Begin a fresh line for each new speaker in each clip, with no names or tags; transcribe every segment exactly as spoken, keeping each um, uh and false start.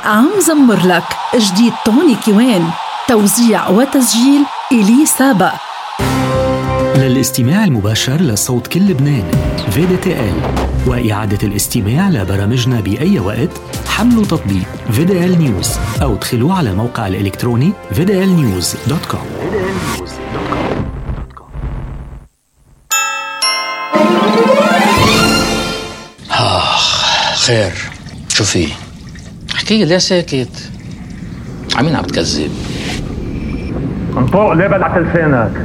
عم زمر لك جديد توني كيوان، توزيع وتسجيل إلي سابا.
للاستماع المباشر لصوت كل لبنان في دي تي إل وإعادة الاستماع لبرامجنا بأي وقت، حملوا تطبيق في دي إل نيوز أو ادخلوا على الموقع الإلكتروني في دي إل نيوز دوت كوم.
آخ خير، شو في؟ احكي لي ساكت، عمين عم تكذب؟
انطق ليه بلعت لسانك؟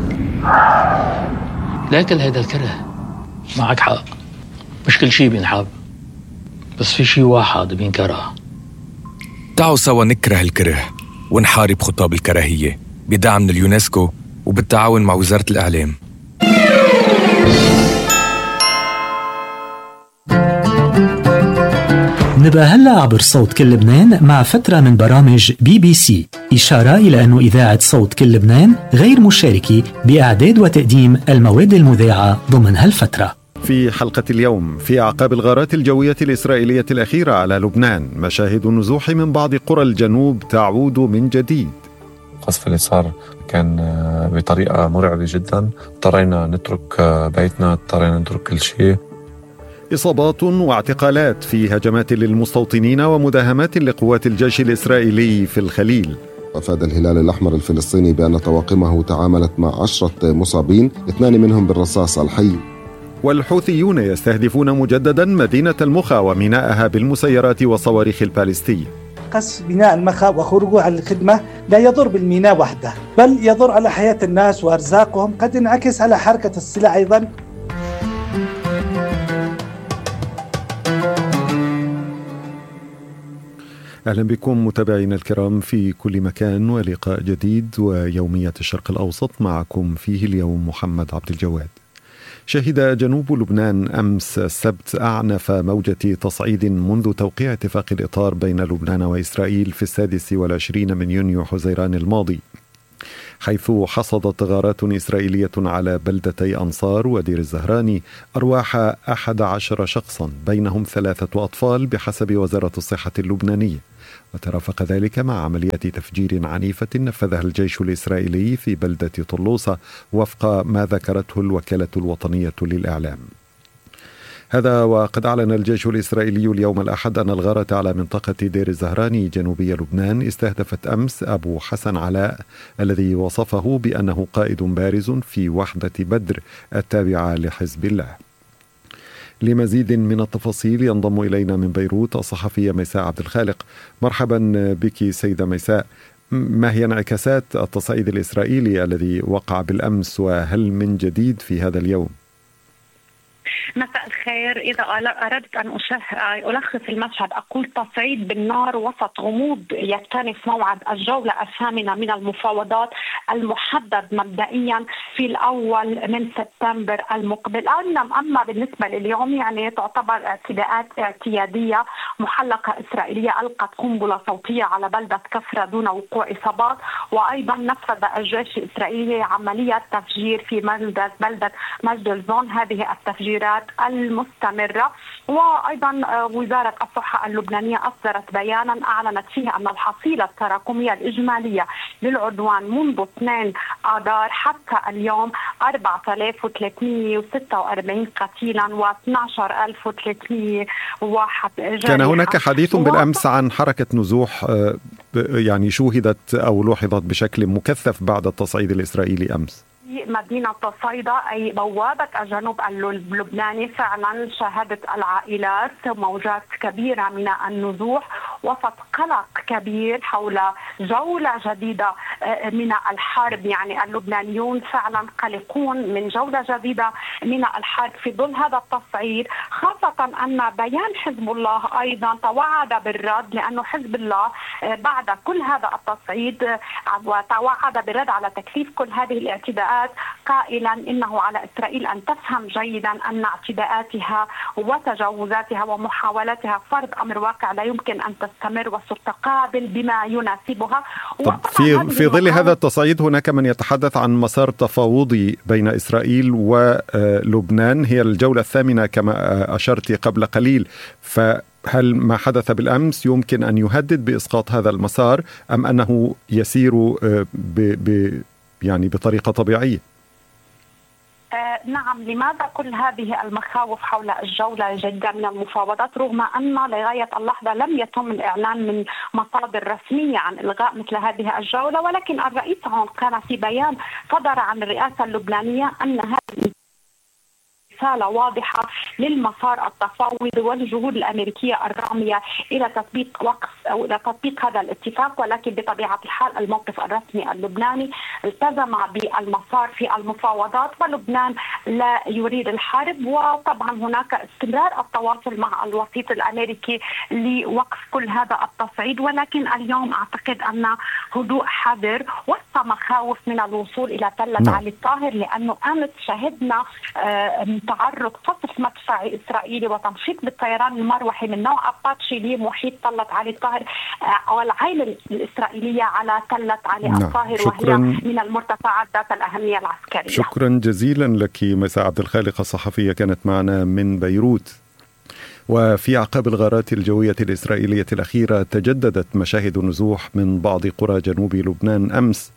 لاكل هيدا الكره، معك حق، مش كل شي بينحب، بس في شي واحد بينكره.
تعالوا سوا نكره الكره ونحارب خطاب الكراهية بدعم من اليونسكو وبالتعاون مع وزارة الإعلام.
نبقى هلأ عبر صوت كل لبنان مع فترة من برامج بي بي سي، إشارة إلى أن إذاعة صوت كل لبنان غير مشاركة بإعداد وتقديم المواد المذاعة ضمن هالفترة.
في حلقة اليوم، في أعقاب الغارات الجوية الإسرائيلية الأخيرة على لبنان، مشاهد النزوح من بعض قرى الجنوب تعود من جديد.
القصف اللي صار كان بطريقة مرعبة جدا، اضطرينا نترك بيتنا، اضطرينا نترك كل شيء.
إصابات واعتقالات في هجمات للمستوطنين ومداهمات لقوات الجيش الإسرائيلي في الخليل.
أفاد الهلال الأحمر الفلسطيني بأن طواقمه تعاملت مع عشرة مصابين، اثنان منهم بالرصاص الحي.
والحوثيون يستهدفون مجددا مدينة المخا وميناءها بالمسيرات والصواريخ الباليستية.
قصف بناء المخا وخروجه على الخدمة لا يضر بالميناء وحده، بل يضر على حياة الناس وأرزاقهم، قد ينعكس على حركة السلاح أيضا.
أهلا بكم متابعينا الكرام في كل مكان، ولقاء جديد ويومية الشرق الأوسط، معكم فيه اليوم محمد عبد الجواد. شهد جنوب لبنان أمس السبت أعنف موجة تصعيد منذ توقيع اتفاق الإطار بين لبنان وإسرائيل في السادس والعشرين من يونيو حزيران الماضي، حيث حصدت غارات إسرائيلية على بلدتي أنصار ودير الزهراني أرواح أحد عشر شخصا، بينهم ثلاثة أطفال بحسب وزارة الصحة اللبنانية. وترافق ذلك مع عمليات تفجير عنيفة نفذها الجيش الإسرائيلي في بلدة طلوسة وفق ما ذكرته الوكالة الوطنية للإعلام. هذا وقد أعلن الجيش الإسرائيلي اليوم الأحد أن الغارة على منطقة دير الزهراني جنوبي لبنان استهدفت أمس أبو حسن علاء، الذي وصفه بأنه قائد بارز في وحدة بدر التابعة لحزب الله. لمزيد من التفاصيل ينضم إلينا من بيروت الصحفية ميساء عبد الخالق. مرحبا بك سيدة ميساء. ما هي انعكاسات التصعيد الإسرائيلي الذي وقع بالأمس، وهل من جديد في هذا اليوم؟
مساء الخير. إذا أردت أن ألخص المشهد أقول تصعيد بالنار وسط غموض يكتنف موعد الجولة الثامنة من المفاوضات المحدد مبدئيا في الأول من سبتمبر المقبل. أما بالنسبة لليوم يعني تعتبر اعتداءات اعتيادية محلقة إسرائيلية ألقت قنبلة صوتية على بلدة كفرة دون وقوع إصابات، وأيضا نفذ الجيش الإسرائيلي عملية تفجير في بلدة بلدة مجد زون. هذه التفجيرات المستمرة. وأيضا وزارة الصحة اللبنانية أصدرت بيانا أعلنت فيه أن الحصيلة التراكمية الإجمالية للعدوان منذ اثنين آذار حتى اليوم أربعة آلاف وثلاثمئة وستة وأربعين قتيلا واثني عشر ألف وثلاثمئة وواحد جريحا.
كان هناك حديث بالأمس عن حركة نزوح يعني شوهدت أو لوحظت بشكل مكثف بعد التصعيد الإسرائيلي أمس.
مدينة صيدا أي بوابة الجنوب اللبناني فعلا شهدت العائلات موجات كبيرة من النزوح وسط قلق كبير حول جولة جديدة من الحرب. يعني اللبنانيون فعلا قلقون من جولة جديدة من الحرب في ظل هذا التصعيد، خاصة أن بيان حزب الله أيضا توعد بالرد، لأنه حزب الله بعد كل هذا التصعيد وتوعد بالرد على تكليف كل هذه الاعتداءات، قائلا إنه على إسرائيل أن تفهم جيدا أن اعتداءاتها وتجاوزاتها ومحاولاتها فرض أمر واقع لا يمكن أن تستمر وستقابل بما يناسبها.
في في ظل هذا التصعيد هناك من يتحدث عن مسار تفاوضي بين إسرائيل ولبنان، هي الجولة الثامنة كما أشرت قبل قليل، ف هل ما حدث بالأمس يمكن أن يهدد بإسقاط هذا المسار أم أنه يسير ب ب يعني بطريقة طبيعية؟
آه نعم، لماذا كل هذه المخاوف حول الجولة الجديدة من المفاوضات رغم أن لغاية اللحظة لم يتم الإعلان من مصادر رسمية عن إلغاء مثل هذه الجولة، ولكن الرئيس هون كان في بيان صدر عن الرئاسة اللبنانية أن هذه رسالة واضحة للمسار التفاوضي والجهود الأمريكية الرامية إلى تطبيق وقف أو إلى تطبيق هذا الاتفاق، ولكن بطبيعة الحال الموقف الرسمي اللبناني التزم بالمسار في المفاوضات، ولبنان لا يريد الحرب. وطبعا هناك استمرار التواصل مع الوسيط الأمريكي لوقف كل هذا التصعيد، ولكن اليوم أعتقد أن هدوء حذر وسط مخاوف من الوصول إلى تلة علي الطاهر، لأنه أمس شهدنا آه تعرض قصف مدفعي إسرائيلي وتمشيط بالطيران المروحي من نوع أباتشي لمحيط تلة علي الطاهر أو العائلة الإسرائيلية على تلة علي نعم. الطاهر، وهي من المرتفعات ذات الأهمية العسكرية.
شكرا جزيلا لك مساء عبد الخالق، الصحفية كانت معنا من بيروت. وفي أعقاب الغارات الجوية الإسرائيلية الأخيرة تجددت مشاهد النزوح من بعض قرى جنوب لبنان أمس،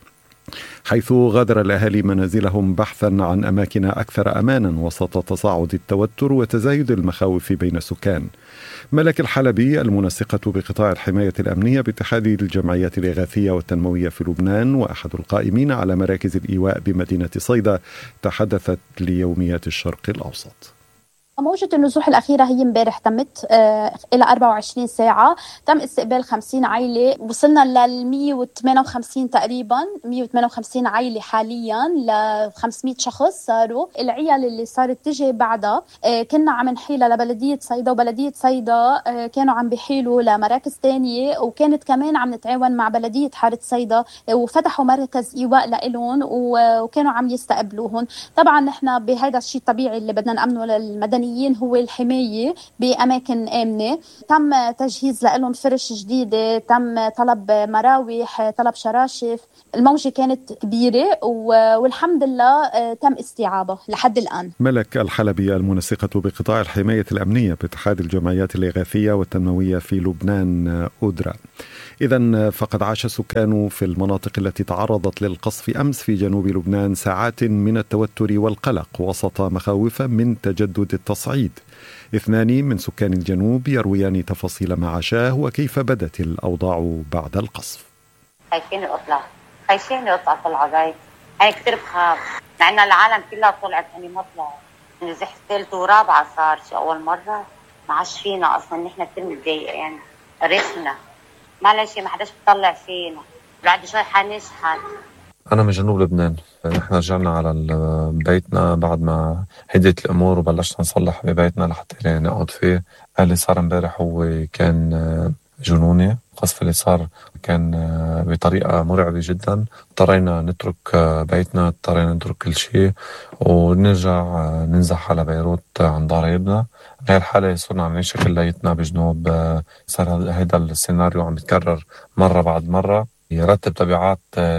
حيث غادر الأهالي منازلهم بحثا عن أماكن أكثر أمانا وسط تصاعد التوتر وتزايد المخاوف بين السكان. ملك الحلبي المنسقة بقطاع الحماية الأمنية باتحاد الجمعيات الإغاثية والتنموية في لبنان وأحد القائمين على مراكز الإيواء بمدينة صيدا تحدثت ليوميات الشرق الأوسط.
موجة النزوح الأخيرة هي امبارح تمت آه إلى أربعة وعشرين ساعة، تم استقبال خمسين عائلة، وصلنا لل مية وثمانية وخمسين تقريبا مية وثمانية وخمسين عائلة حاليا ل خمسمية شخص صاروا. العيال اللي صارت تجي بعدها آه كنا عم نحيلها لبلدية صيدا، وبلدية صيدا آه كانوا عم بيحيلوا لمراكز تانية، وكانت كمان عم نتعاون مع بلدية حارة صيدا آه وفتحوا مركز إيواء لإلهم وكانوا عم يستقبلوهم. طبعا نحن بهذا الشيء الطبيعي اللي بدنا نأمنه للمدنيين هو الحماية بأماكن آمنة. تم تجهيز لهم فرش جديدة، تم طلب مراوح، طلب شراشف. الموجة كانت كبيرة والحمد لله تم استيعابها لحد الآن.
ملك الحلبي المنسقة بقطاع الحماية الأمنية باتحاد الجمعيات الإغاثية والتنموية في لبنان أودرا. إذن فقد عاش السكان في المناطق التي تعرضت للقصف أمس في جنوب لبنان ساعات من التوتر والقلق وسط مخاوف من تجدد التصعيد. اثنان من سكان الجنوب يرويان تفاصيل ما عاشاه وكيف بدت الأوضاع بعد القصف.
خايفين اطلع خايفين اطلع طلع بيت، أنا كتير بخاف، مع إن العالم كلها طلعت أني ما طلعت. نزحت ثالثة ورابعة صار شي أول مرة، ما عاش فينا أصلا، نحن كتير متضايقة يعني قرفنا، معلش ما حداش بيطلع فينا، بعد شوي حنشحت.
أنا من جنوب لبنان، نحن رجعنا على بيتنا بعد ما هدت الأمور وبلشنا نصلح ببيتنا لحتى نقعد فيه. اللي صار امبارح هو كان جنوني، القصف اللي صار كان بطريقة مرعبة جدا. اضطرينا نترك بيتنا، اضطرينا نترك كل شيء ونرجع ننزح على بيروت عند ضريبنا. بهي الحالة صرنا عم نعيش كلياتنا بجنوب. صار هذا السيناريو عم يتكرر مرة بعد مرة، يرتب تبعات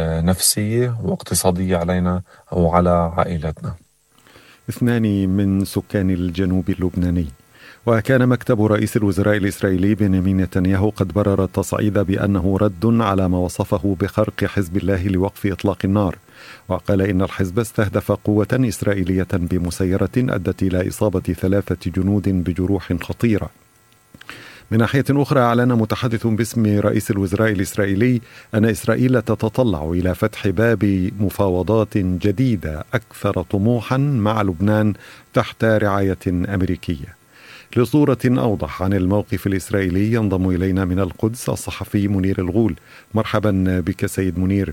نفسية واقتصادية علينا وعلى عائلاتنا.
اثنان من سكان الجنوب اللبناني. وكان مكتب رئيس الوزراء الإسرائيلي بنيامين نتنياهو قد برر التصعيد بأنه رد على ما وصفه بخرق حزب الله لوقف إطلاق النار، وقال إن الحزب استهدف قوة إسرائيلية بمسيرة أدت إلى إصابة ثلاثة جنود بجروح خطيرة. من ناحية أخرى، أعلن متحدث باسم رئيس الوزراء الإسرائيلي أن إسرائيل تتطلع إلى فتح باب مفاوضات جديدة أكثر طموحا مع لبنان تحت رعاية أمريكية. لصورة أوضح عن الموقف الإسرائيلي ينضم إلينا من القدس الصحفي منير الغول. مرحبا بك سيد منير.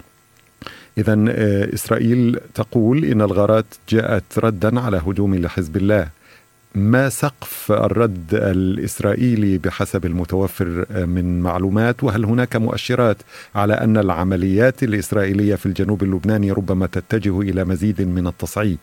إذن إسرائيل تقول إن الغارات جاءت ردا على هجوم لحزب الله. ما سقف الرد الإسرائيلي بحسب المتوفر من معلومات، وهل هناك مؤشرات على أن العمليات الإسرائيلية في الجنوب اللبناني ربما تتجه إلى مزيد من التصعيد؟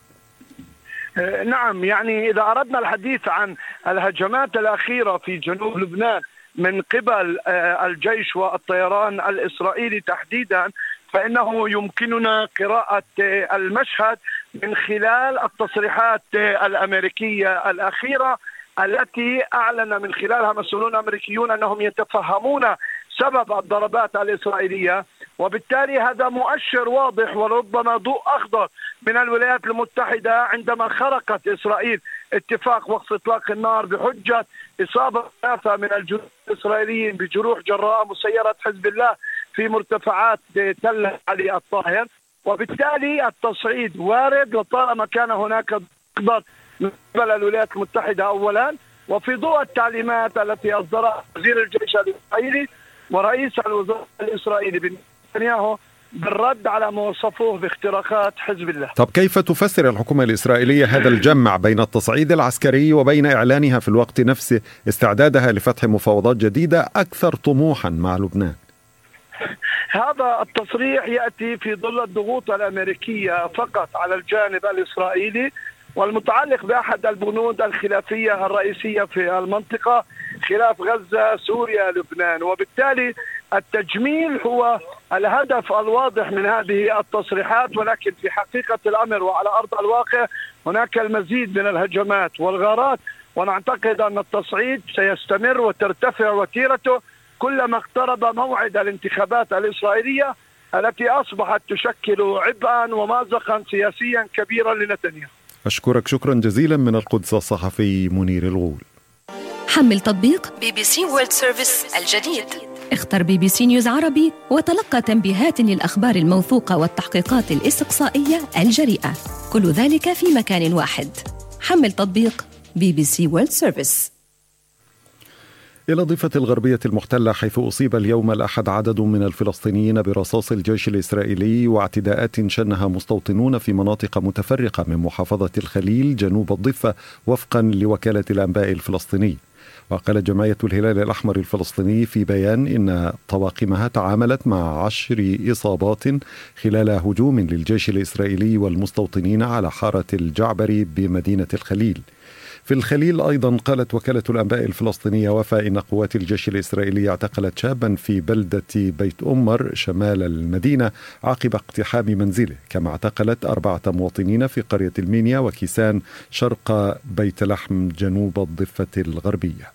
نعم، يعني إذا أردنا الحديث عن الهجمات الأخيرة في جنوب لبنان من قبل الجيش والطيران الإسرائيلي تحديدا، فإنه يمكننا قراءة المشهد من خلال التصريحات الأمريكية الأخيرة التي أعلن من خلالها مسؤولون أمريكيون أنهم يتفهمون سبب الضربات الإسرائيلية، وبالتالي هذا مؤشر واضح وربما ضوء أخضر من الولايات المتحدة عندما خرقت إسرائيل اتفاق وقف إطلاق النار بحجة إصابة ثلاثة من الجنود الإسرائيليين بجروح جراء مسيرة حزب الله في مرتفعات تل علي الطاهر. وبالتالي التصعيد وارد وطالما كان هناك ضغط من قبل الولايات المتحدة أولا، وفي ضوء التعليمات التي أصدرها وزير الجيش الإسرائيلي ورئيس الوزراء الإسرائيلي بن نتنياهو بالرد على ما وصفوه باختراقات حزب الله.
طب كيف تفسر الحكومة الإسرائيلية هذا الجمع بين التصعيد العسكري وبين إعلانها في الوقت نفسه استعدادها لفتح مفاوضات جديدة أكثر طموحا مع لبنان؟
هذا التصريح يأتي في ظل الضغوط الأمريكية فقط على الجانب الإسرائيلي والمتعلق بأحد البنود الخلافية الرئيسية في المنطقة خلاف غزة سوريا لبنان، وبالتالي التجميل هو الهدف الواضح من هذه التصريحات، ولكن في حقيقة الأمر وعلى أرض الواقع هناك المزيد من الهجمات والغارات، ونعتقد أن التصعيد سيستمر وترتفع وتيرته كلما اقترب موعد الانتخابات الإسرائيلية التي أصبحت تشكل عبئا ومازقا سياسيا كبيرا لنتنياهو.
أشكرك شكرا جزيلا من القدس الصحفي منير الغول.
حمل تطبيق بي بي سي وورلد سيرفيس الجديد، اختر بي بي سي نيوز عربي وتلقى تنبيهات للأخبار الموثوقة والتحقيقات الاستقصائية الجريئة، كل ذلك في مكان واحد. حمل تطبيق بي بي سي وورلد سيرفيس.
إلى الضفة الغربية المحتلة، حيث أصيب اليوم الأحد عدد من الفلسطينيين برصاص الجيش الإسرائيلي واعتداءات شنها مستوطنون في مناطق متفرقة من محافظة الخليل جنوب الضفة وفقا لوكالة الأنباء الفلسطيني. وقالت جمعية الهلال الأحمر الفلسطيني في بيان إن طواقمها تعاملت مع عشر إصابات خلال هجوم للجيش الإسرائيلي والمستوطنين على حارة الجعبري بمدينة الخليل. في الخليل أيضا قالت وكالة الأنباء الفلسطينية وفا إن قوات الجيش الإسرائيلي اعتقلت شابا في بلدة بيت أمر شمال المدينة عقب اقتحام منزله، كما اعتقلت أربعة مواطنين في قرية المينيا وكيسان شرق بيت لحم جنوب الضفة الغربية.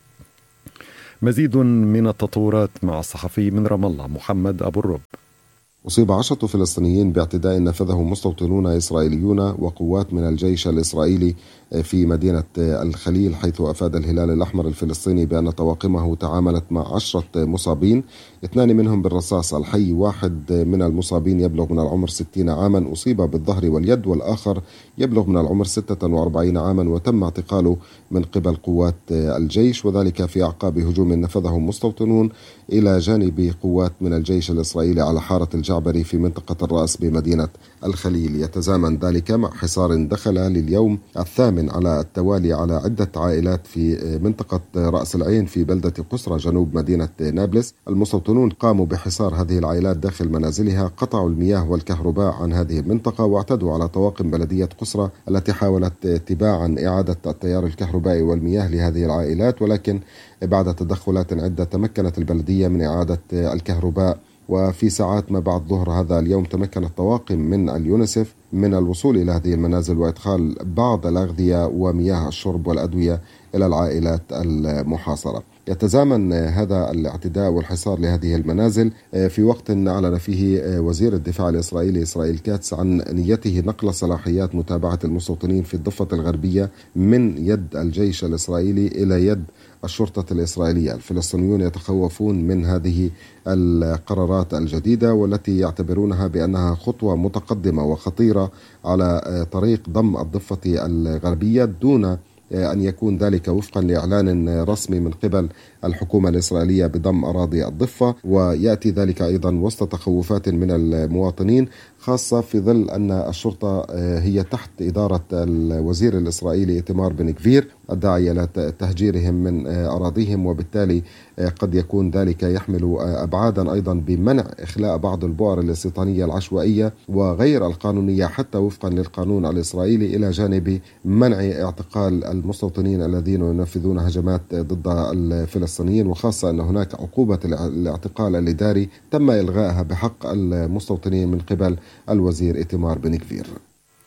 مزيد من التطورات مع الصحفي من رام الله محمد أبو الرب.
أصيب عشرة فلسطينيين باعتداء نفذه مستوطنون إسرائيليون وقوات من الجيش الإسرائيلي في مدينة الخليل، حيث أفاد الهلال الأحمر الفلسطيني بأن طواقمه تعاملت مع عشرة مصابين، اثنان منهم بالرصاص. الحي واحد من المصابين يبلغ من العمر ستين عاما، أصيب بالظهر واليد، والآخر يبلغ من العمر ستة وأربعين عاما وتم اعتقاله من قبل قوات الجيش، وذلك في أعقاب هجوم نفذه مستوطنون إلى جانب قوات من الجيش الإسرائيلي على حارة الجعبري في منطقة الرأس بمدينة الخليل. يتزامن ذلك مع حصار دخل لليوم الثامن على التوالي على عدة عائلات في منطقة رأس العين في بلدة قسرة جنوب مدينة نابلس. المستوطنون قاموا بحصار هذه العائلات داخل منازلها، قطعوا المياه والكهرباء عن هذه المنطقة واعتدوا على طواقم بلدية قسرة التي حاولت تباعا إعادة التيار الكهربائي والمياه لهذه العائلات، ولكن بعد تدخلات عدة تمكنت البلدية من إعادة الكهرباء. وفي ساعات ما بعد ظهر هذا اليوم تمكنت طواقم من اليونيسف من الوصول إلى هذه المنازل وإدخال بعض الأغذية ومياه الشرب والأدوية إلى العائلات المحاصرة. يتزامن هذا الاعتداء والحصار لهذه المنازل في وقت أعلن فيه وزير الدفاع الإسرائيلي إسرائيل كاتس عن نيته نقل صلاحيات متابعة المستوطنين في الضفة الغربية من يد الجيش الإسرائيلي إلى يد الشرطة الإسرائيلية. الفلسطينيون يتخوفون من هذه القرارات الجديدة والتي يعتبرونها بأنها خطوة متقدمة وخطيرة على طريق ضم الضفة الغربية دون أن يكون ذلك وفقا لإعلان رسمي من قبل الحكومة الإسرائيلية بضم أراضي الضفة. ويأتي ذلك أيضا وسط تخوفات من المواطنين، خاصة في ظل أن الشرطة هي تحت إدارة الوزير الإسرائيلي إيتمار بن غفير الداعي إلى تهجيرهم من أراضيهم، وبالتالي قد يكون ذلك يحمل أبعادا أيضا بمنع إخلاء بعض البؤر الاستيطانية العشوائية وغير القانونية حتى وفقا للقانون الإسرائيلي، إلى جانب منع اعتقال المستوطنين الذين ينفذون هجمات ضد الفلسطينيين، وخاصة أن هناك عقوبة الاعتقال الإداري تم إلغائها بحق المستوطنين من قبل الوزير إيتمار بن غفير.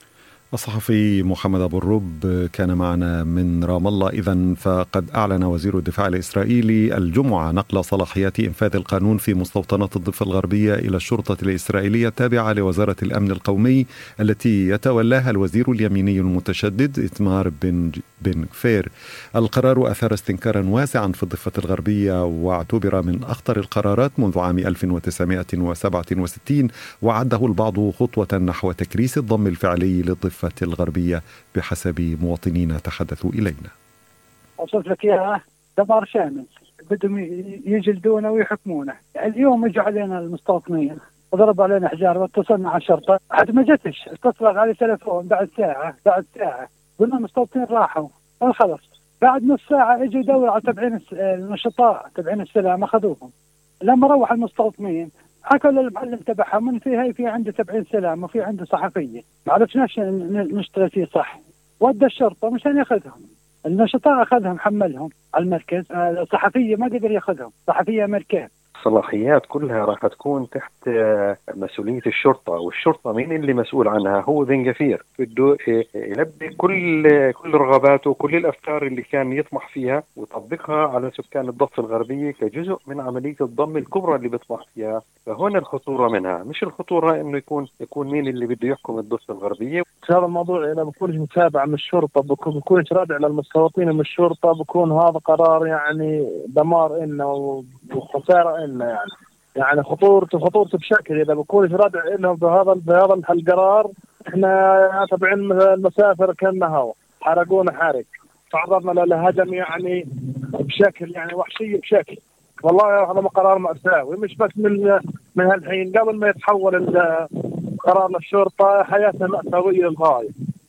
الصحفي محمد أبو الرب كان معنا من رام الله. إذن فقد أعلن وزير الدفاع الإسرائيلي الجمعة نقل صلاحيات إنفاذ القانون في مستوطنات الضفة الغربية إلى الشرطة الإسرائيلية التابعة لوزارة الأمن القومي التي يتولاها الوزير اليميني المتشدد إتمار بن بن غفير. القرار أثار استنكارا واسعا في الضفة الغربية واعتبر من أخطر القرارات منذ عام ألف وتسعمائة وسبعة وستين، وعده البعض خطوة نحو تكريس الضم الفعلي للضفة الغربية بحسب مواطنين تحدثوا إلينا.
أوصف لك إياها دمار شامل، بدهم يجلدونا ويحكمونا. اليوم اجوا علينا المستوطنين وضربوا علينا حجار واتصلنا على الشرطة، حد ما جتش، اتصلت على تليفون بعد ساعة بعد ساعة قلنا المستوطنين راحوا خلص. بعد نص ساعة اجوا يدوروا على تبعين النشطاء تبعين السلام أخذوهم. لما روح المستوطنين حكوا للمعلم تبعهم من في هاي في عنده تبعين سلام وفي عنده صحفية ما عرفناش نشتري فيه صح. ودى الشرطة مشان ياخذهم، النشطاء أخذهم حملهم على المركز، الصحفية ما قدر ياخذهم، صحفية أمريكان.
الصلاحيات كلها راح تكون تحت مسؤولية الشرطة، والشرطة مين اللي مسؤول عنها؟ هو بن غفير. بده يلبي كل كل رغباته وكل الأفكار اللي كان يطمح فيها ويطبقها على سكان الضفة الغربية كجزء من عملية الضم الكبرى اللي بيطمح فيها. فهنا الخطورة منها، مش الخطورة إنه يكون يكون مين اللي بده يحكم الضفة الغربية.
هذا الموضوع إذا بكونش متابع من الشرطة، بكون بكونش رادع للمستوطنين من الشرطة، بكون هذا قرار يعني دمار إنه وخسارة إنه يعني يعني خطورته خطورته بشكل. إذا بكونش رادع إنه بهذا بهذا القرار إحنا تبعين المسافر كنا هوا حرقونا حرق، تعرضنا لهجم يعني بشكل يعني وحشي بشكل. والله هذا قرار مأساوي، مش بس من من هالحين، قبل ما يتحول القرار للشرطة حياتنا مأساوية للغاية.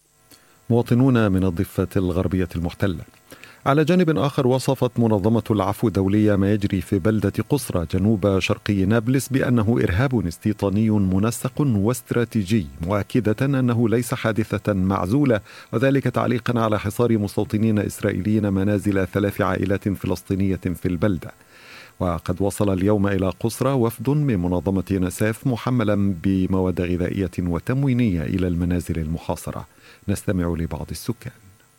مواطنون من الضفة الغربية المحتلة. على جانب آخر، وصفت منظمة العفو الدولية ما يجري في بلدة قصرى جنوب شرقي نابلس بأنه إرهاب استيطاني منسق واستراتيجي، مؤكدة أنه ليس حادثة معزولة، وذلك تعليقا على حصار مستوطنين إسرائيليين منازل ثلاث عائلات فلسطينية في البلدة. وقد وصل اليوم إلى قصرى وفد من منظمة يونيسيف محملا بمواد غذائية وتموينية إلى المنازل المحاصرة. نستمع لبعض السكان.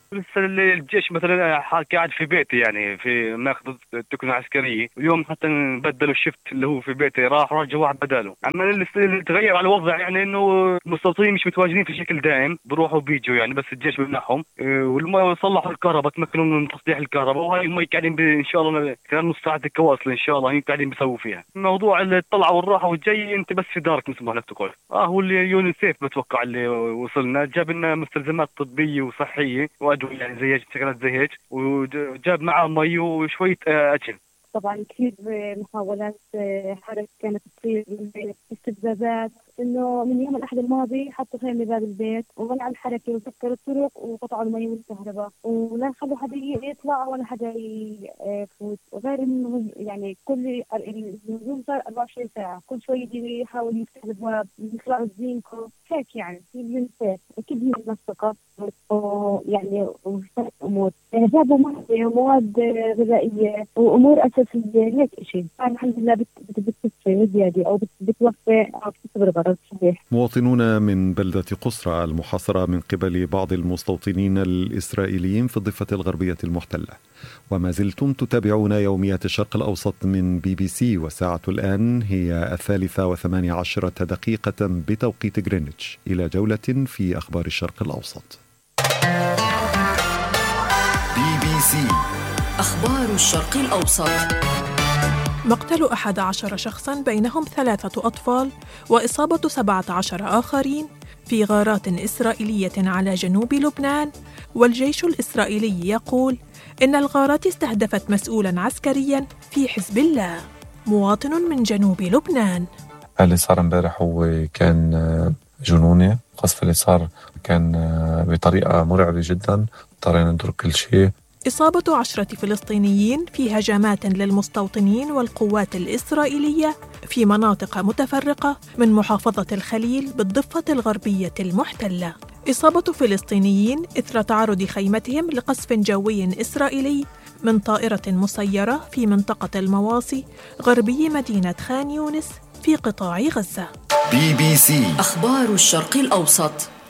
الجيش مثلا قاعد في بيتي يعني في ماخذ التكنة عسكرية، واليوم حتى بدلوا الشفت اللي هو في بيتي، راح رجع واحد بداله. اما اللي تغير على الوضع يعني انه المستوطنين مش متواجدين في شكل دائم، بروحوا بيجوا يعني بس الجيش بيمنعهم، والماء صلحوا الكهرباء، تمكنوا من تصليح الكهرباء، وهي الماء قاعدين ان شاء الله كان نص ساعة الكواصل ان شاء الله هي قاعدين بيسووا فيها. الموضوع اللي طلع والراحة والجاي انت بس في دارك مسموح لك تقول. اه هو اللي يونيسيف بتوقع اللي وصلنا، جاب لنا مستلزمات طبية وصحية وادوية يعني زي شغلات زي هيك، وجاب معاه مي وشوية أكل.
طبعا كثير محاولات حرق كانت تصير من استفزازات، انه من يوم الاحد الماضي حطوا خيمة باب البيت ومنعوا الحركة وسكروا الطرق وقطعوا المي والكهرباء، ولا خلوا حدا يطلع ولا حدا يفوت، وغير انه يعني كل النزول صار أربعة وعشرين ساعة، كل شوي يجي يحاول يفتح الابواب يطلعوا الزينكو هيك يعني في اكيد هي منسقة يعني امور جابوا مواد غذائية وامور اساسية هيك شيء. الحمد لله بتكفي زيادة او بتوفي او بتصبر غرض صحيح.
مواطنون من بلدة قصرى المحاصرة من قبل بعض المستوطنين الإسرائيليين في الضفة الغربية المحتلة. وما زلتم تتابعون يوميات الشرق الأوسط من بي بي سي، والساعة الآن هي الثالثة وثمانية عشرة دقيقة بتوقيت غرينتش. إلى جولة في أخبار الشرق الأوسط.
بي بي سي أخبار الشرق الأوسط.
مقتل أحد عشر شخصاً بينهم ثلاثة أطفال وإصابة سبعة عشر آخرين في غارات إسرائيلية على جنوب لبنان. والجيش الإسرائيلي يقول إن الغارات استهدفت مسؤولاً عسكرياً في حزب الله. مواطن من جنوب لبنان.
اللي صار امبارح هو كان جنوني، قصف اللي صار كان بطريقة مرعبة جداً، اضطرينا ندرك كل شيء.
إصابة عشرة فلسطينيين في هجمات للمستوطنين والقوات الإسرائيلية في مناطق متفرقة من محافظة الخليل بالضفة الغربية المحتلة. إصابة فلسطينيين إثر تعرض خيمتهم لقصف جوي إسرائيلي من طائرة مسيرة في منطقة المواصي غربي مدينة خان يونس في قطاع غزة.
بي بي سي أخبار الشرق الأوسط.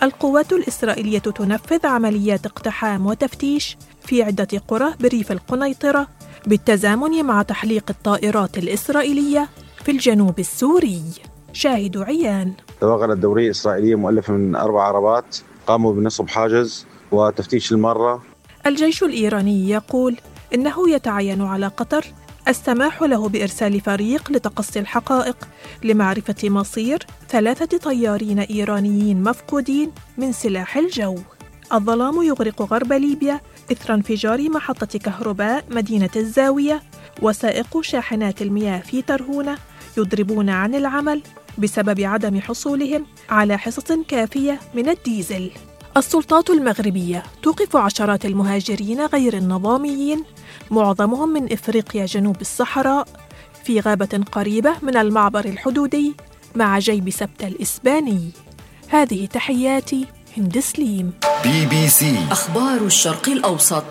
القوات الإسرائيلية تنفذ عمليات اقتحام وتفتيش في عدة قرى بريف القنيطرة بالتزامن مع تحليق الطائرات الإسرائيلية في الجنوب السوري. شاهد عيان.
توغلت دورية إسرائيلية مؤلفة من أربع عربات قاموا بنصب حاجز وتفتيش المارة.
الجيش الإيراني يقول إنه يتعين على قطر السماح له بإرسال فريق لتقصي الحقائق لمعرفة مصير ثلاثة طيارين إيرانيين مفقودين من سلاح الجو. الظلام يغرق غرب ليبيا إثر انفجار محطة كهرباء مدينة الزاوية، وسائق شاحنات المياه في ترهونة يضربون عن العمل بسبب عدم حصولهم على حصص كافية من الديزل. السلطات المغربية توقف عشرات المهاجرين غير النظاميين معظمهم من إفريقيا جنوب الصحراء في غابة قريبة من المعبر الحدودي مع جيب سبتة الإسباني. هذه تحياتي هند سليم.
بي بي سي أخبار الشرق الأوسط.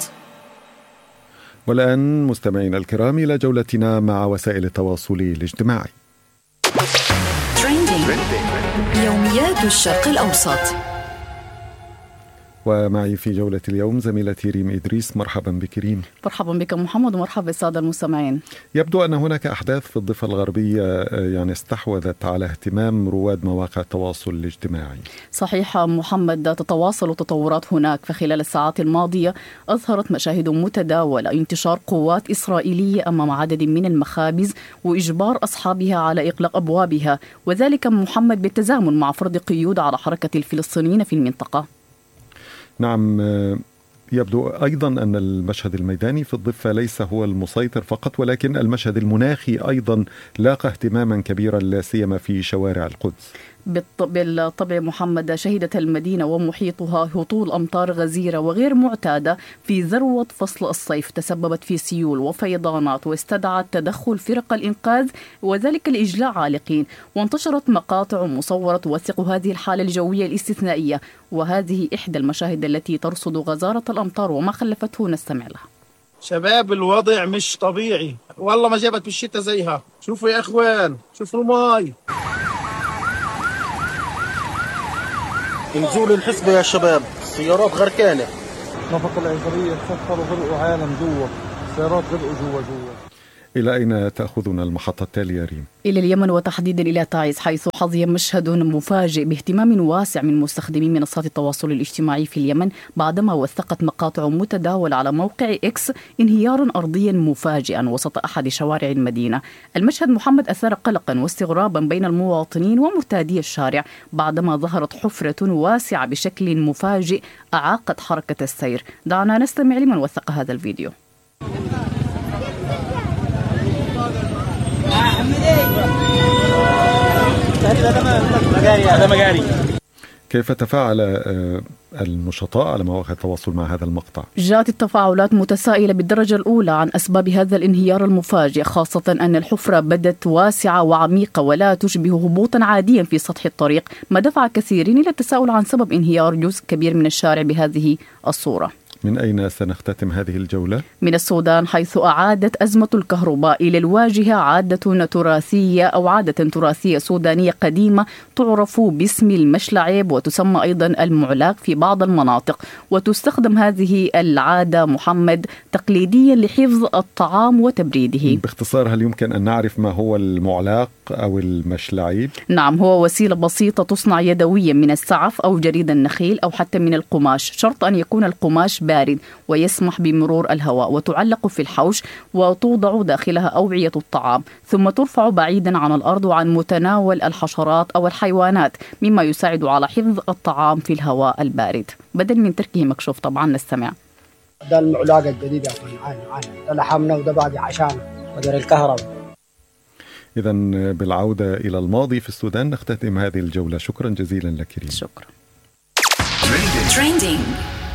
والآن مستمعينا الكرام إلى جولتنا مع وسائل التواصل الاجتماعي.
يوميات الشرق الأوسط.
ومعي في جولة اليوم زميلتي ريم إدريس. مرحبا بك ريم.
مرحبا بك محمد، ومرحبا بالسادة المستمعين.
يبدو أن هناك أحداث في الضفة الغربية يعني استحوذت على اهتمام رواد مواقع التواصل الاجتماعي.
صحيح محمد، تتواصل تطورات هناك. فخلال الساعات الماضية أظهرت مشاهد متداولة انتشار قوات إسرائيلية أمام عدد من المخابز وإجبار أصحابها على إغلاق أبوابها، وذلك محمد بالتزامن مع فرض قيود على حركة الفلسطينيين في المنطقة.
نعم، يبدو أيضا أن المشهد الميداني في الضفة ليس هو المسيطر فقط، ولكن المشهد المناخي أيضا لاقى اهتماما كبيرا لا سيما في شوارع القدس.
بالطبع محمد، شهدت المدينة ومحيطها هطول أمطار غزيرة وغير معتادة في ذروة فصل الصيف، تسببت في سيول وفيضانات واستدعت تدخل فرق الإنقاذ وذلك لإجلاء عالقين، وانتشرت مقاطع مصورة توثق هذه الحالة الجوية الاستثنائية، وهذه إحدى المشاهد التي ترصد غزارة الأمطار وما خلفته. نستمع لها.
شباب الوضع مش طبيعي والله، ما جابت بالشتاء زيها. شوفوا يا إخوان، شوفوا الماي، نزول الحسبة يا شباب، السيارات غرقانة.
نفق العزرية تسخروا غرقوا عالم جوا، السيارات غرقوا جوا جوا.
إلى أين تأخذنا المحطة التالية ريم؟
إلى اليمن، وتحديدا إلى تعز، حيث حظي مشهد مفاجئ باهتمام واسع من مستخدمي منصات التواصل الاجتماعي في اليمن بعدما وثقت مقاطع متداولة على موقع إكس انهيارا أرضيا مفاجئا وسط أحد شوارع المدينة. المشهد محمد أثار قلقا واستغرابا بين المواطنين ومرتادي الشارع بعدما ظهرت حفرة واسعة بشكل مفاجئ أعاقت حركة السير. دعنا نستمع لمن وثق هذا الفيديو.
كيف تفاعل النشطاء على مواقع التواصل مع هذا المقطع؟
جاءت التفاعلات متسائلة بالدرجة الأولى عن أسباب هذا الانهيار المفاجئ، خاصة أن الحفرة بدت واسعة وعميقة ولا تشبه هبوطا عاديا في سطح الطريق، ما دفع كثيرين إلى التساؤل عن سبب انهيار جزء كبير من الشارع بهذه الصورة.
من أين سنختتم هذه الجولة؟
من السودان، حيث أعادت أزمة الكهرباء إلى الواجهة عادة تراثية أو عادة تراثية سودانية قديمة تعرف باسم المشلعيب وتسمى أيضا المعلاق في بعض المناطق، وتستخدم هذه العادة محمد تقليديا لحفظ الطعام وتبريده.
باختصار، هل يمكن أن نعرف ما هو المعلاق أو المشلعيب؟
نعم، هو وسيلة بسيطة تصنع يدويا من السعف أو جريد النخيل أو حتى من القماش، شرط أن يكون القماش بارد ويسمح بمرور الهواء، وتعلق في الحوش وتوضع داخلها أوعية الطعام، ثم ترفع بعيدا عن الأرض وعن متناول الحشرات أو الحيوانات، مما يساعد على حفظ الطعام في الهواء البارد بدل من تركه مكشوف. طبعا نستمع.
ده المعلاق الجديد يا اخوان، عادي عادي، ده لحمنا وده باقي عشان قدر الكهرباء.
إذن بالعودة إلى الماضي في السودان نختتم هذه الجولة. شكرا جزيلا لك ريم.
شكرا.
Trending.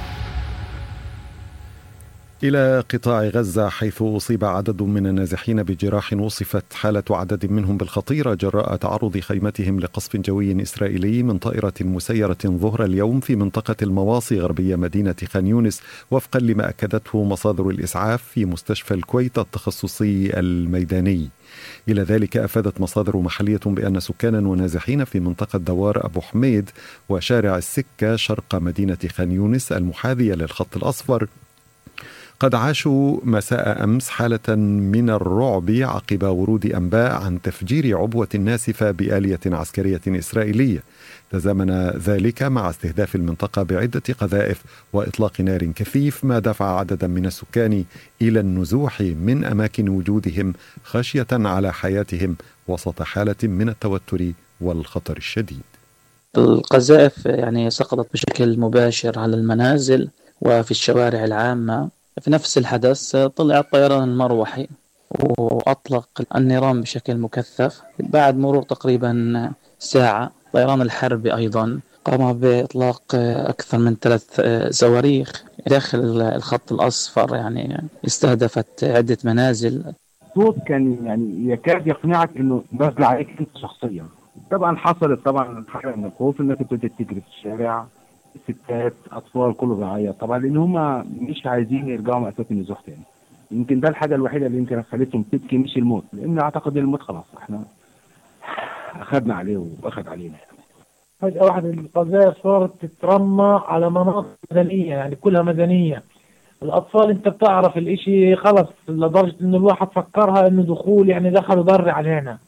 إلى قطاع غزة، حيث أصيب عدد من النازحين بجراح وصفت حالة عدد منهم بالخطيرة جراء تعرض خيمتهم لقصف جوي إسرائيلي من طائرة مسيرة ظهر اليوم في منطقة المواصي غربية مدينة خان يونس، وفقا لما أكدته مصادر الإسعاف في مستشفى الكويت التخصصي الميداني. إلى ذلك أفادت مصادر محلية بأن سكانا ونازحين في منطقة دوار أبو حميد وشارع السكة شرق مدينة خان يونس المحاذية للخط الأصفر قد عاشوا مساء أمس حالة من الرعب عقب ورود أنباء عن تفجير عبوة ناسفة بآلية عسكرية إسرائيلية. تزامن ذلك مع استهداف المنطقة بعدة قذائف وإطلاق نار كثيف، ما دفع عددا من السكان إلى النزوح من أماكن وجودهم خشية على حياتهم وسط حالة من التوتر والخطر الشديد.
القذائف يعني سقطت بشكل مباشر على المنازل وفي الشوارع العامة. في نفس الحدث طلع الطيران المروحي وأطلق النيران بشكل مكثف. بعد مرور تقريبا ساعة الطيران الحربي أيضا قام بإطلاق أكثر من ثلاث صواريخ داخل الخط الأصفر، يعني استهدفت عدة منازل.
صوت كان يعني يكاد يقنعك إنه نازل عليك أنت شخصيا. طبعا حصلت طبعا حالة من الخوف إنك تبدأ تجري في الشارع، ستات أطفال كله بيعيط طبعا، لأن هم مش عايزين يرجعوا مأساة النزوح تاني. يمكن ده الحاجة الوحيدة اللي يمكن خلتهم تبكي، مش الموت، لأن أعتقد الموت خلاص إحنا أخذنا عليه وأخذ علينا.
فجأة واحدة القذائف صارت تترمى على مناطق مدنية، يعني كلها مدنية. الأطفال أنت بتعرف الإشي خلص لدرجة إنه الواحد فكرها إنه دخول يعني دخل ضر علينا.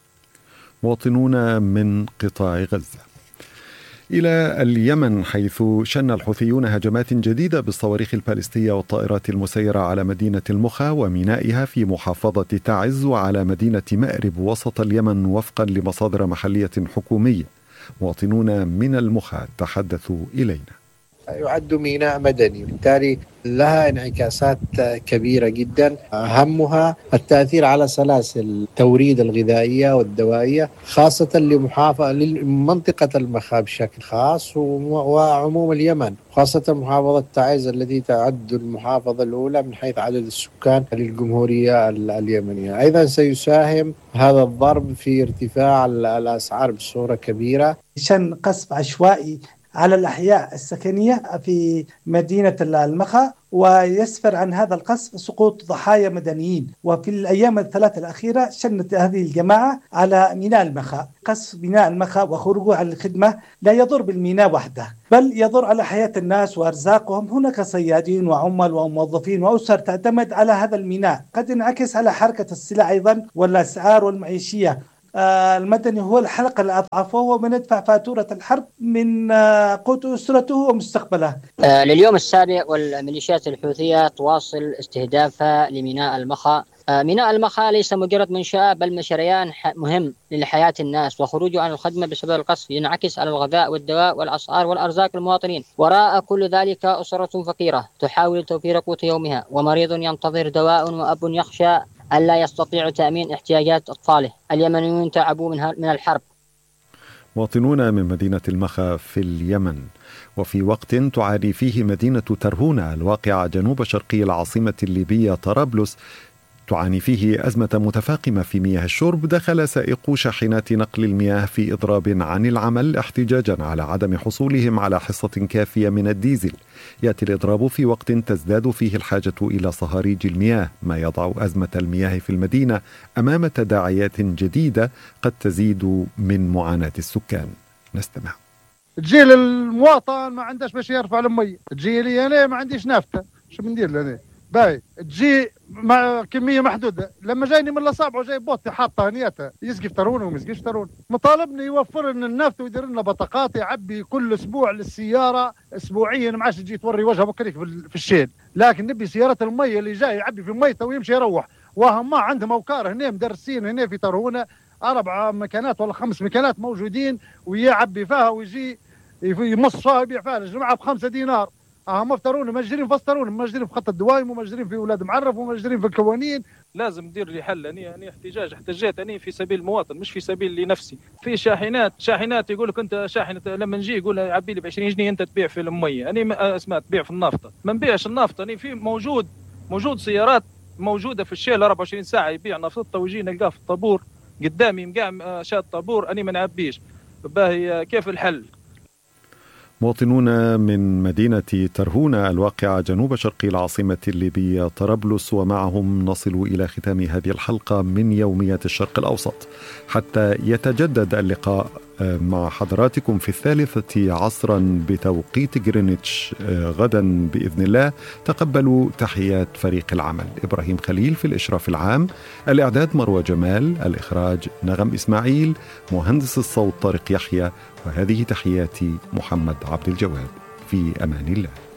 مواطنون من قطاع غزة. إلى اليمن، حيث شن الحوثيون هجمات جديدة بالصواريخ البالستية والطائرات المسيرة على مدينة المخا ومينائها في محافظة تعز وعلى مدينة مأرب وسط اليمن وفقا لمصادر محلية حكومية. مواطنون من المخا تحدثوا إلينا.
يعد ميناء مدني، بالتالي لها انعكاسات كبيرة جدا، أهمها التأثير على سلاسل التوريد الغذائية والدوائية، خاصة لمحافظة لمنطقة المخا بشكل خاص وعموم اليمن، خاصة محافظة تعز التي تعد المحافظة الأولى من حيث عدد السكان للجمهورية اليمنية. أيضا سيساهم هذا الضرب في ارتفاع الأسعار بصورة كبيرة.
شن قصف عشوائي على الأحياء السكنية في مدينة المخا، ويسفر عن هذا القصف سقوط ضحايا مدنيين. وفي الأيام الثلاثة الأخيرة شنت هذه الجماعة على ميناء المخا. قصف ميناء المخا وخروجه عن الخدمة لا يضر بالميناء وحده، بل يضر على حياة الناس وأرزاقهم. هناك صيادين وعمال وموظفين وأسر تعتمد على هذا الميناء، قد ينعكس على حركة السلع أيضا والأسعار والمعيشية. المدني هو الحلقة الأضعف، وهو من يدفع فاتورة الحرب من قوت أسرته ومستقبله.
لليوم السابع والميليشيات الحوثية تواصل استهدافها لميناء المخا. ميناء المخا ليس مجرد منشأة، بل مشريان مهم لحياة الناس، وخروجه عن الخدمة بسبب القصف ينعكس على الغذاء والدواء والأسعار والأرزاق المواطنين. وراء كل ذلك أسرة فقيرة تحاول توفير قوت يومها، ومريض ينتظر دواء، وأب يخشى ألا يستطيع تأمين احتياجات أطفاله. اليمنيون تعبوا من الحرب.
مواطنون من مدينة المخا في اليمن، وفي وقت تعاني فيه مدينة ترهونة الواقعة جنوب شرقي العاصمة الليبية طرابلس تعاني فيه أزمة متفاقمة في مياه الشرب، دخل سائقو شاحنات نقل المياه في إضراب عن العمل احتجاجا على عدم حصولهم على حصة كافية من الديزل. يأتي الإضراب في وقت تزداد فيه الحاجة إلى صهاريج المياه، ما يضع أزمة المياه في المدينة أمام تداعيات جديدة قد تزيد من معاناة السكان. نستمع.
تجي للمواطن ما عندهش باش يرفع المية، تجي لي أنا ما عنديش نافطة، شو بندير لنا؟ باي تجي مع كميه محدوده. لما جايني من الاصابع وجاي بوطي حاطه هنيتها يسقي فترونه وما يسقيش فترونه. مطالبني يوفر لنا النفط ويدير لنا بطاقات يعبي كل اسبوع للسياره اسبوعيا، ما عادش تجي توري وجهه بكريك في الشيل. لكن نبي سياره الميه اللي جاي يعبي في ميته ويمشي يروح. وهم ما عندهم اوكار هنا مدرسين هنا في ترهونه اربع مكانات ولا خمس مكانات موجودين، ويعبي فيها ويجي يمص فيها يبيع فيها الجماعه بخمسة دينار. اه مفترون مجرين فسترون مجرين في خط الدوايم ومجرين في اولاد معرف ومجرين في القوانين.
لازم ندير لي حل. اني يعني احتجاج احتجيت اني في سبيل المواطن مش في سبيل لنفسي. في شاحنات شاحنات يقول لك انت شاحنه لما نجي يقول يعبي لي ب عشرين جنيه انت تبيع في الميه. اني اسمع تبيع في النافطه، ما نبيعش النافطه. اني في موجود موجود سيارات موجوده في الشيل أربعة وعشرين ساعه يبيع نافطه ويجي نلقاه في الطابور قدامي مقام شاد طابور اني ما نعبيش. باهي كيف الحل؟
مواطنون من مدينة ترهونة الواقعة جنوب شرق العاصمة الليبية طرابلس، ومعهم نصل إلى ختام هذه الحلقة من يوميات الشرق الأوسط. حتى يتجدد اللقاء مع حضراتكم في الثالثة عصرا بتوقيت جرينتش غدا بإذن الله. تقبلوا تحيات فريق العمل: إبراهيم خليل في الإشراف العام، الإعداد مروى جمال، الإخراج نغم إسماعيل، مهندس الصوت طارق يحيى، وهذه تحياتي محمد عبد الجواد. في أمان الله.